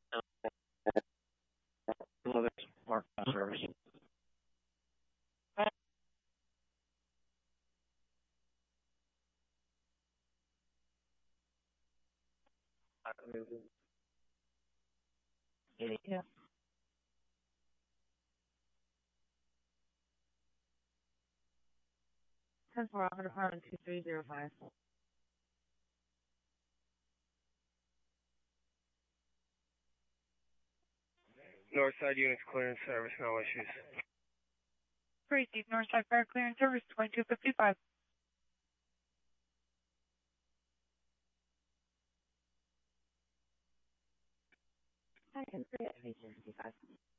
Hello, this is Mark Service. Yeah. 10-4, Offer Department 2305. Northside units clearance service, no issues. Receive Northside Fire Clearance Service 2255. I can see it, 2255.